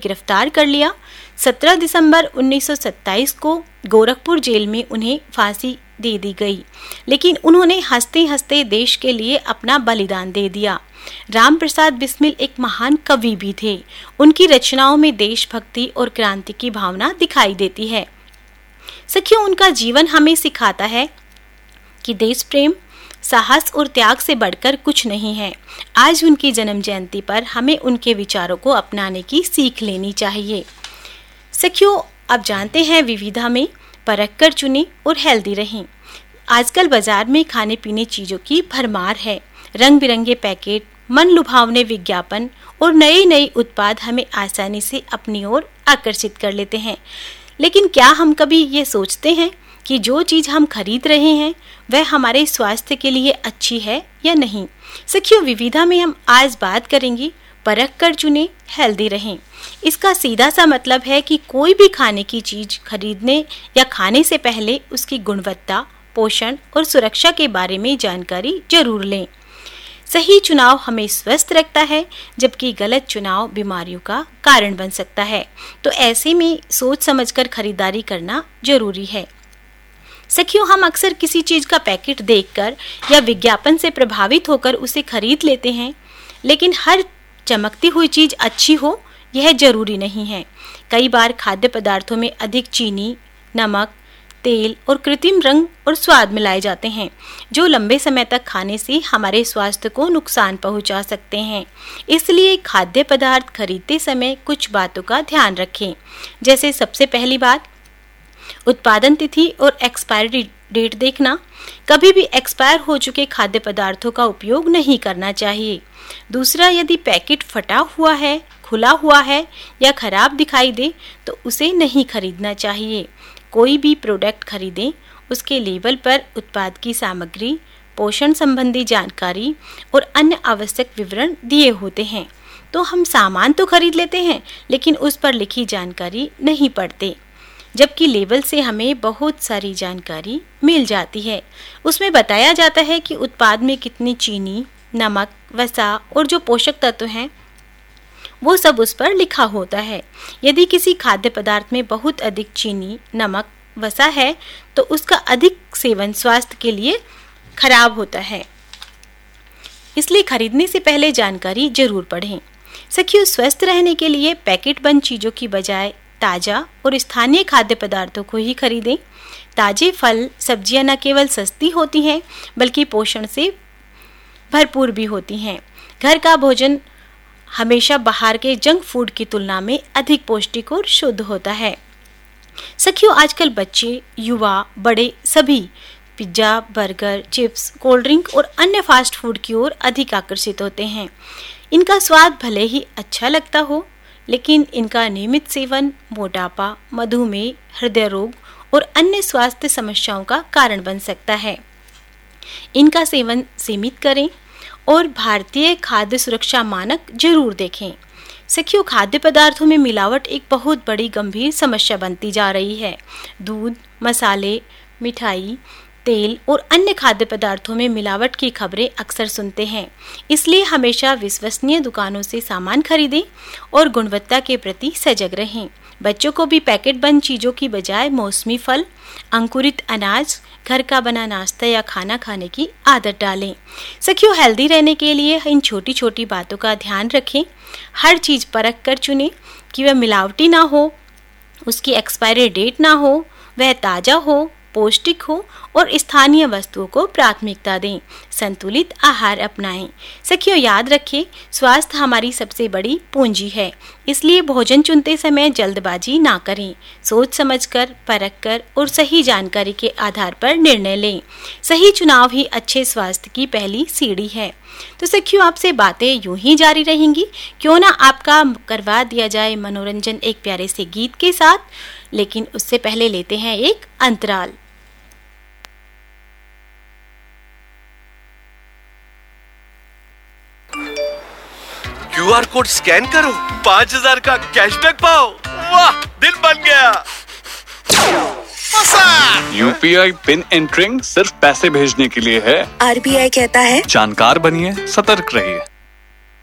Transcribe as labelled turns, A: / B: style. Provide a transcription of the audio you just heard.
A: गिरफ्तार कर लिया। 17 दिसंबर 1927 को गोरखपुर जेल में उन्हें फांसी दे दी गई, लेकिन उन्होंने हंसते हंसते देश के लिए अपना बलिदान दे दिया। राम प्रसाद बिस्मिल एक महान कवि भी थे। उनकी रचनाओं में देशभक्ति और क्रांति की भावना दिखाई देती है। सखियों, उनका जीवन हमें सिखाता है कि देश प्रेम, साहस और त्याग से बढ़कर कुछ नहीं है। आज उनकी जन्म जयंती पर हमें उनके विचारों को अपनाने की सीख लेनी चाहिए। सखियों, अब जानते हैं विविधा में परख कर चुने और हेल्दी रहें। आजकल बाजार में खाने पीने चीजों की भरमार है। रंग बिरंगे पैकेट, मन लुभावने विज्ञापन और नए उत्पाद हमें आसानी से अपनी ओर आकर्षित कर लेते हैं। लेकिन क्या हम कभी ये सोचते हैं कि जो चीज हम खरीद रहे हैं वह हमारे स्वास्थ्य के लिए अच्छी है या नहीं? सखियों, विविधा में हम आज बात करेंगे परख कर चुने, हेल्दी रहें। इसका सीधा सा मतलब है कि कोई भी खाने की चीज खरीदने या खाने से पहले उसकी गुणवत्ता, पोषण और सुरक्षा के बारे में जानकारी जरूर लें। सही चुनाव हमें स्वस्थ रखता है, जबकि गलत चुनाव बीमारियों का कारण बन सकता है। तो ऐसे में सोच समझकर खरीदारी करना जरूरी है। सखियों, हम अक्सर किसी चीज का पैकेट देखकर या विज्ञापन से प्रभावित होकर उसे खरीद लेते हैं, लेकिन हर चमकती हुई चीज अच्छी हो यह जरूरी नहीं है। कई बार खाद्य पदार्थों में अधिक चीनी, नमक, तेल और कृत्रिम रंग और स्वाद मिलाए जाते हैं, जो लंबे समय तक खाने से हमारे स्वास्थ्य को नुकसान पहुंचा सकते हैं। इसलिए खाद्य पदार्थ खरीदते समय कुछ बातों का ध्यान रखें। जैसे सबसे पहली बात, उत्पादन तिथि और एक्सपायरी डेट देखना। कभी भी एक्सपायर हो चुके खाद्य पदार्थों का उपयोग नहीं करना चाहिए। दूसरा, यदि पैकेट फटा हुआ है, खुला हुआ है या खराब दिखाई दे तो उसे नहीं खरीदना चाहिए। कोई भी प्रोडक्ट खरीदें, उसके लेबल पर उत्पाद की सामग्री, पोषण संबंधी जानकारी और अन्य आवश्यक विवरण दिए होते हैं। तो हम सामान तो खरीद लेते हैं, लेकिन उस पर लिखी जानकारी नहीं पढ़ते, जबकि लेबल से हमें बहुत सारी जानकारी मिल जाती है। उसमें बताया जाता है कि उत्पाद में कितनी चीनी, नमक, वसा और जो पोषक तत्व हैं वो सब उस पर लिखा होता है। यदि किसी खाद्य पदार्थ में बहुत अधिक चीनी, नमक, वसा है तो उसका अधिक सेवन स्वास्थ्य के लिए खराब होता है। इसलिए खरीदने से पहले जानकारी जरूर पढ़ें। सखियों, स्वस्थ रहने के लिए पैकेट बंद चीजों की बजाय ताजा और स्थानीय खाद्य पदार्थों को ही खरीदें। ताजे फल, सब्जियां न केवल सस्ती होती हैं बल्कि पोषण से भरपूर भी होती हैं। घर का भोजन हमेशा बाहर के जंक फूड की तुलना में अधिक पौष्टिक और शुद्ध होता है। सखियों, आजकल बच्चे, युवा, बड़े सभी pizza, burger, chips, cold drink और अन्य फास्ट फूड की ओर अधिक आकर्षित होते हैं। इनका स्वाद भले ही अच्छा लगता हो, लेकिन इनका नियमित सेवन मोटापा, मधुमेह, हृदय रोग और अन्य स्वास्थ्य समस्याओं का कारण बन सकता है। इनका सेवन सीमित करें और भारतीय खाद्य सुरक्षा मानक जरूर देखें। सखियों, खाद्य पदार्थों में मिलावट एक बहुत बड़ी गंभीर समस्या बनती जा रही है। दूध, मसाले, मिठाई, तेल और अन्य खाद्य पदार्थों में मिलावट की खबरें अक्सर सुनते हैं। इसलिए हमेशा विश्वसनीय दुकानों से सामान खरीदें और गुणवत्ता के प्रति सजग रहें। बच्चों को भी पैकेट बंद चीजों की बजाय मौसमी फल, अंकुरित अनाज, घर का बना नाश्ता या खाना खाने की आदत डालें। सखियों, हेल्दी रहने के लिए इन छोटी छोटी बातों का ध्यान रखें। हर चीज परख कर चुनें कि वह मिलावटी ना हो, उसकी एक्सपायरी डेट ना हो, वह ताजा हो, पौष्टिक हो और स्थानीय वस्तुओं को प्राथमिकता दें। संतुलित आहार अपनाएं। सखियों, याद रखें, स्वास्थ्य हमारी सबसे बड़ी पूंजी है। इसलिए भोजन चुनते समय जल्दबाजी ना करें। सोच समझकर, परखकर और सही जानकारी के आधार पर निर्णय लें। सही चुनाव ही अच्छे स्वास्थ्य की पहली सीढ़ी है। तो सखियों, आपसे बातें यूं ही जारी रहेंगी। क्यों ना आपका करवा दिया जाए मनोरंजन एक प्यारे से गीत के साथ, लेकिन उससे पहले लेते हैं एक अंतराल।
B: QR कोड स्कैन करो, 5000 का कैशबैक पाओ। वाह, दिन बन गया।
C: UPI पिन एंटरिंग सिर्फ पैसे भेजने के लिए है।
D: RBI कहता है
C: जानकार बनिए, सतर्क रहिए।